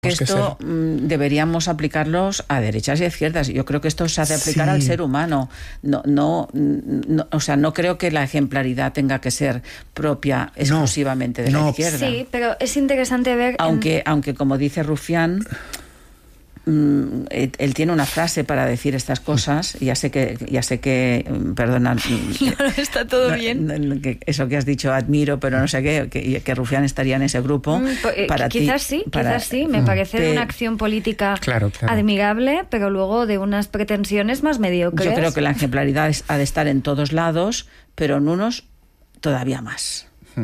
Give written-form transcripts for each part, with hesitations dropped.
esto deberíamos aplicarlos a derechas y a izquierdas. Yo creo que esto se ha de aplicar al ser humano. No, o sea, no creo que la ejemplaridad tenga que ser propia exclusivamente de la izquierda. Sí, pero es interesante ver... Aunque como dice Rufián, él tiene una frase para decir estas cosas. Ya sé que perdona, no, está todo bien, que eso que has dicho admiro, pero no sé qué, que Rufián estaría en ese grupo. Quizás sí, me parece una acción política admirable, pero luego de unas pretensiones más mediocres. Yo creo que la ejemplaridad ha de estar en todos lados, pero en unos todavía más.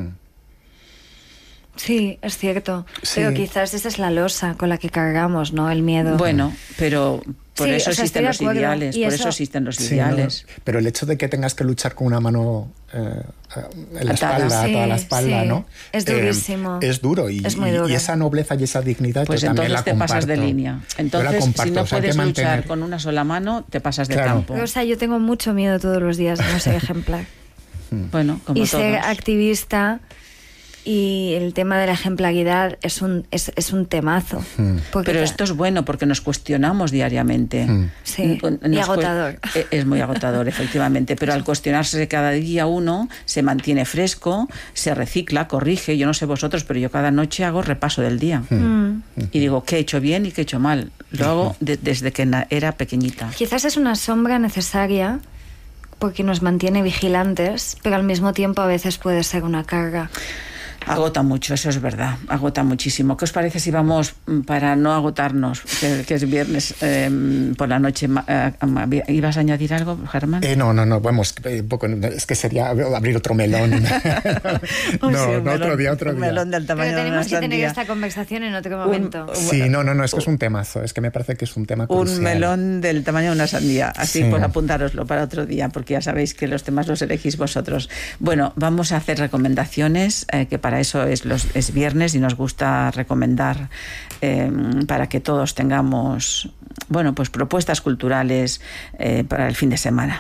Sí, es cierto. Sí. Pero quizás esa es la losa con la que cargamos, ¿no? El miedo. Bueno, pero por eso existen los ideales. Por eso existen los ideales. No, pero el hecho de que tengas que luchar con una mano en la espalda, toda la espalda, ¿no? Es durísimo. Es duro. Es muy duro. Y esa nobleza y esa dignidad, pues yo también la comparto. Pues entonces te pasas de línea. Entonces, si no puedes luchar con una sola mano, te pasas de campo. Pero, o sea, yo tengo mucho miedo todos los días de no ser ejemplar. Bueno, como y todos. Ser activista... Y el tema de la ejemplaridad es un temazo. Pero esto es bueno porque nos cuestionamos diariamente. Sí, y agotador. Es muy agotador, efectivamente. Pero al cuestionarse cada día uno, se mantiene fresco, se recicla, corrige. Yo no sé vosotros, pero yo cada noche hago repaso del día. Y digo, ¿qué he hecho bien y qué he hecho mal? Lo hago desde que era pequeñita. Quizás es una sombra necesaria porque nos mantiene vigilantes, pero al mismo tiempo a veces puede ser una carga. Agota mucho, eso es verdad, agota muchísimo. ¿Qué os parece si vamos, para no agotarnos, que es viernes por la noche? ¿Ibas a añadir algo, Germán? No, vamos, es que sería abrir otro melón. Otro día. Un melón del tamaño Pero tenemos de que una tener sandía. esta conversación en otro momento. Sí, es que es un temazo, es que me parece que es un tema crucial. Un melón del tamaño de una sandía, así pues apuntároslo para otro día, porque ya sabéis que los temas los elegís vosotros. Bueno, vamos a hacer recomendaciones, que para eso es viernes y nos gusta recomendar para que todos tengamos, pues propuestas culturales para el fin de semana.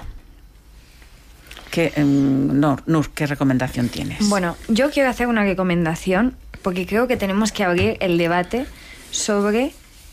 Nur, ¿qué recomendación tienes? Bueno, yo quiero hacer una recomendación porque creo que tenemos que abrir el debate sobre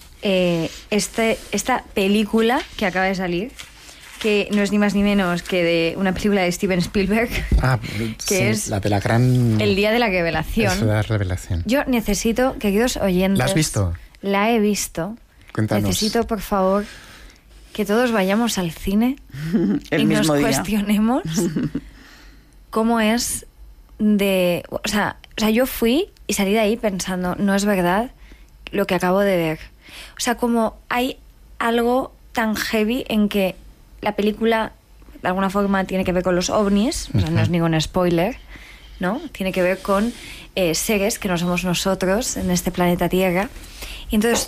esta película que acaba de salir, que no es ni más ni menos que de una película de Steven Spielberg, que es la de la gran... El día de la revelación. Es la revelación. Yo necesito, queridos oyentes... ¿La has visto? La he visto. Cuéntanos. Necesito, por favor, que todos vayamos al cine y nos cuestionemos cómo es de... O sea, yo fui y salí de ahí pensando, no es verdad lo que acabo de ver. O sea, como hay algo tan heavy en que la película, de alguna forma, tiene que ver con los ovnis, o sea, no es ningún spoiler, ¿no? Tiene que ver con seres que no somos nosotros en este planeta Tierra. Y entonces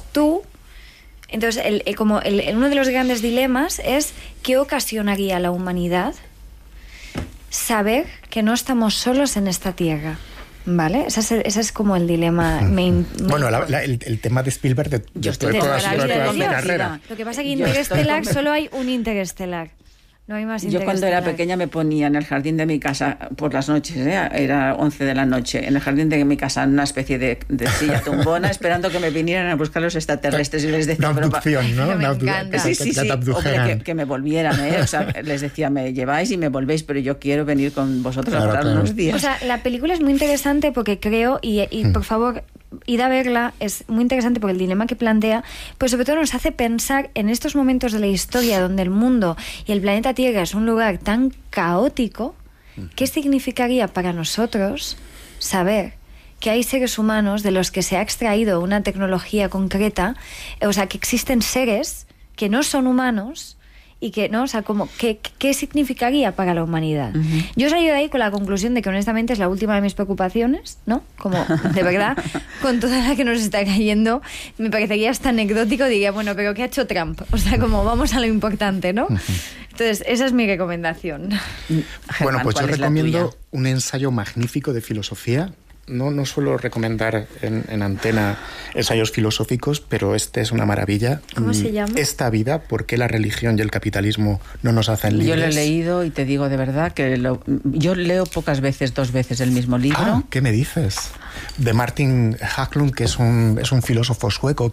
uno de los grandes dilemas es ¿qué ocasionaría a la humanidad saber que no estamos solos en esta Tierra? ¿Vale? Ese es como el dilema. Bueno, el tema de Spielberg de toda su carrera. Lo que pasa es que Interestelar solo hay un Interestelar. No hay más Interestelar. Yo cuando era pequeña me ponía en el jardín de mi casa por las noches, era 11 de la noche, en el jardín de mi casa, en una especie de silla tumbona, esperando que me vinieran a buscar los extraterrestres y les decía... Una abducción, ¿no? Me encanta. Sí, hombre, que me volvieran, O sea, les decía, me lleváis y me volvéis, pero yo quiero venir con vosotros a pasar unos días. O sea, la película es muy interesante porque creo, y por favor... id a verla, es muy interesante porque el dilema que plantea, pues sobre todo nos hace pensar en estos momentos de la historia donde el mundo y el planeta Tierra es un lugar tan caótico, ¿qué significaría para nosotros saber que hay seres humanos de los que se ha extraído una tecnología concreta, o sea, que existen seres que no son humanos y que, ¿no? O sea, como, ¿qué significaría para la humanidad? Yo salí de ahí con la conclusión de que honestamente es la última de mis preocupaciones, ¿no? Como, de verdad, con toda la que nos está cayendo, me parecería hasta anecdótico, diría, bueno, pero ¿qué ha hecho Trump? O sea, como vamos a lo importante, ¿no? Entonces, esa es mi recomendación. Bueno, pues yo recomiendo un ensayo magnífico de filosofía. No suelo recomendar en antena ensayos filosóficos, pero este es una maravilla. ¿Cómo se llama? Esta vida, ¿por qué la religión y el capitalismo no nos hacen libres? Yo lo he leído y te digo de verdad que yo leo pocas veces, 2 veces el mismo libro. ¿Qué me dices? De Martin Haglund, que es un filósofo sueco